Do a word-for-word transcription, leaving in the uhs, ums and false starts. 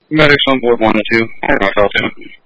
Medics on board one and two. Rock out to